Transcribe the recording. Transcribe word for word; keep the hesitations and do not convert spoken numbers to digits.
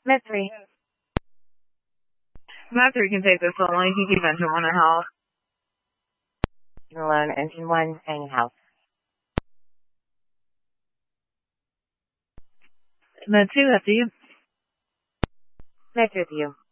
Med three. Med three can take this only. He keeps engine one in house. Alone, engine one, hang house. Med two, after you. Med two with you.